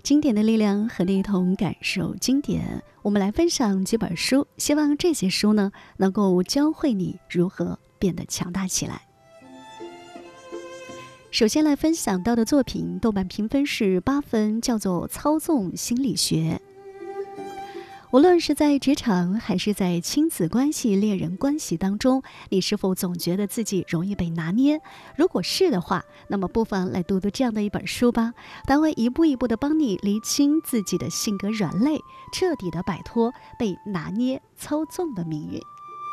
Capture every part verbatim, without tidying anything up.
经典的力量和你一同感受经典。我们来分享几本书，希望这些书呢能够教会你如何变得强大起来。首先来分享到的作品，豆瓣评分是八分，叫做《操纵心理学》。无论是在职场还是在亲子关系、恋人关系当中，你是否总觉得自己容易被拿捏？如果是的话，那么不妨来读读这样的一本书吧，它会一步一步的帮你厘清自己的性格软肋，彻底的摆脱被拿捏、操纵的命运。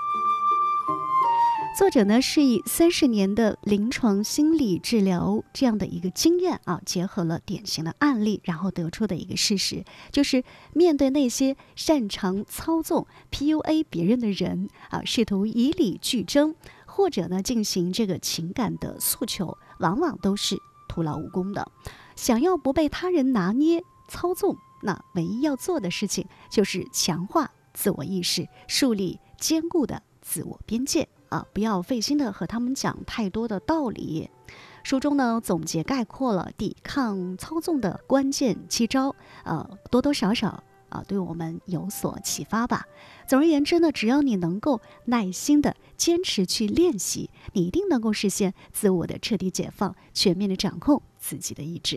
作者呢是以三十年的临床心理治疗这样的一个经验啊，结合了典型的案例，然后得出的一个事实，就是面对那些擅长操纵 P U A 别人的人啊，试图以理据争，或者呢进行这个情感的诉求，往往都是徒劳无功的。想要不被他人拿捏操纵，那唯一要做的事情就是强化自我意识，树立坚固的自我边界。啊，不要费心的和他们讲太多的道理。书中呢总结概括了抵抗操纵的关键七招，呃，多多少少啊对我们有所启发吧。总而言之呢，只要你能够耐心的坚持去练习，你一定能够实现自我的彻底解放，全面的掌控自己的意志。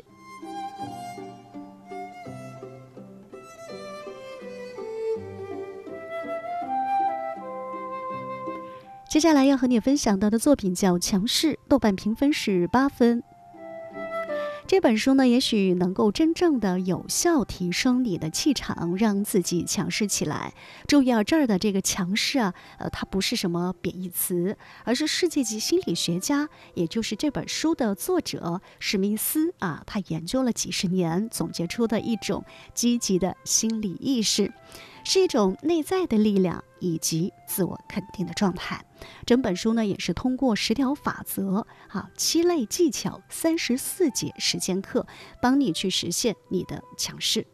接下来要和你分享到的作品叫《强势》，豆瓣评分是八分。这本书呢，也许能够真正的有效提升你的气场，让自己强势起来。注意啊，这儿的这个强势啊，呃，它不是什么贬义词，而是世界级心理学家，也就是这本书的作者史密斯啊，他研究了几十年，总结出的一种积极的心理意识。是一种内在的力量以及自我肯定的状态。整本书呢也是通过十条法则、啊七类技巧、三十四节实践课，帮你去实现你的强势。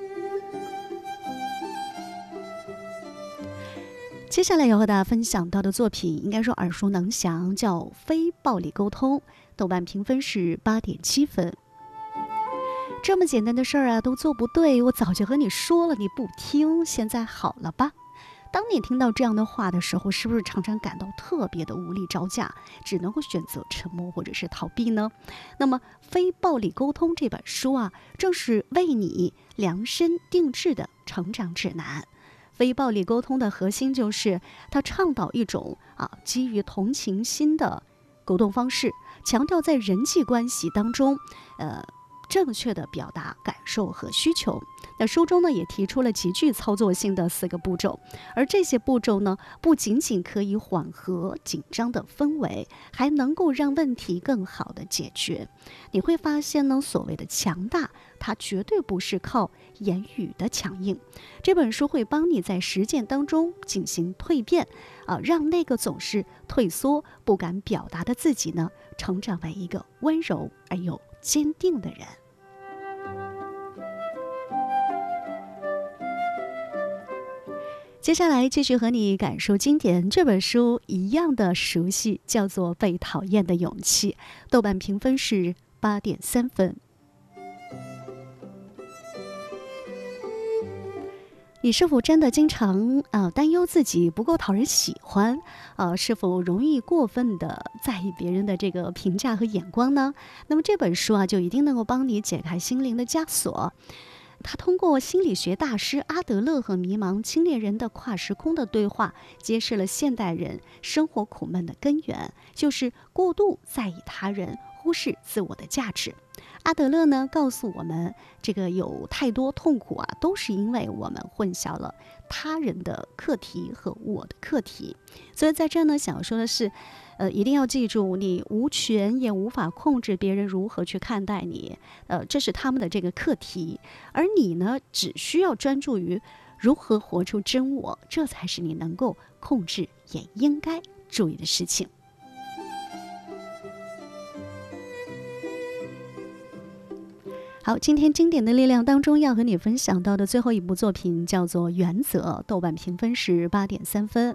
接下来要和大家分享到的作品，应该说耳熟能详，叫《非暴力沟通》，豆瓣评分是八点七分。这么简单的事儿啊，都做不对，我早就和你说了，你不听，现在好了吧？当你听到这样的话的时候，是不是常常感到特别的无力招架，只能够选择沉默或者是逃避呢？那么《非暴力沟通》这本书啊，正是为你量身定制的成长指南。非暴力沟通的核心就是它倡导一种啊基于同情心的沟通方式，强调在人际关系当中，呃。正确的表达感受和需求。那书中呢也提出了极具操作性的四个步骤，而这些步骤呢不仅仅可以缓和紧张的氛围，还能够让问题更好的解决。你会发现呢，所谓的强大，它绝对不是靠言语的强硬。这本书会帮你在实践当中进行蜕变，啊，让那个总是退缩、不敢表达的自己呢，成长为一个温柔而又坚定的人。接下来继续和你感受经典，这本书一样的熟悉，叫做《被讨厌的勇气》，豆瓣评分是八点三分。你是否真的经常呃担忧自己不够讨人喜欢？呃，是否容易过分的在意别人的这个评价和眼光呢？那么这本书啊，就一定能够帮你解开心灵的枷锁。他通过心理学大师阿德勒和迷茫青年人的跨时空的对话，揭示了现代人生活苦闷的根源，就是过度在意他人，忽视自我的价值。阿德勒呢告诉我们，这个有太多痛苦啊，都是因为我们混淆了他人的课题和我的课题。所以在这呢，想要说的是，呃，一定要记住，你无权也无法控制别人如何去看待你，呃，这是他们的这个课题，而你呢，只需要专注于如何活出真我，这才是你能够控制也应该注意的事情。好，今天经典的力量当中要和你分享到的最后一部作品叫做《原则》，豆瓣评分是八点三分。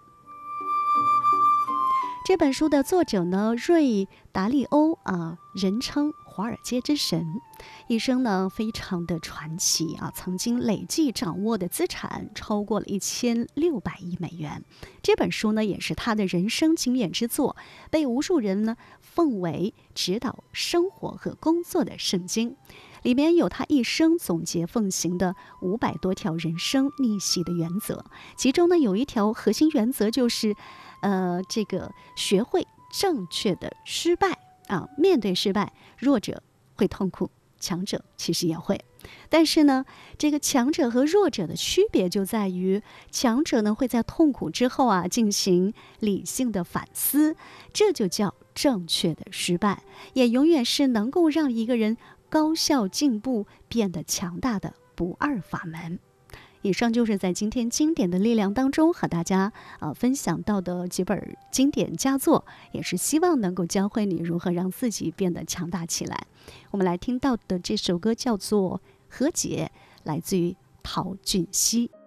这本书的作者呢，瑞达利欧啊，人称华尔街之神，一生呢非常的传奇啊，曾经累计掌握的资产超过了一千六百亿美元。这本书呢也是他的人生经验之作，被无数人呢奉为指导生活和工作的圣经。里面有他一生总结奉行的五百多条人生逆袭的原则，其中呢有一条核心原则就是，呃，这个学会正确的失败啊，面对失败，弱者会痛苦，强者其实也会。但是呢，这个强者和弱者的区别就在于，强者呢会在痛苦之后啊进行理性的反思，这就叫正确的失败，也永远是能够让一个人高效进步、变得强大的不二法门。以上就是在今天经典的力量当中和大家呃分享到的几本经典佳作，也是希望能够教会你如何让自己变得强大起来。我们来听到的这首歌叫做《和解》，来自于陶俊熙。